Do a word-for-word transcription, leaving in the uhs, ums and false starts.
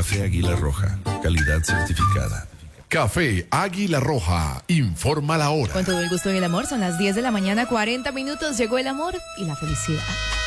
Café Águila Roja, calidad certificada. Café Águila Roja, informa la hora. Con todo el gusto en el amor, son las diez de la mañana, cuarenta minutos. Llegó el amor y la felicidad.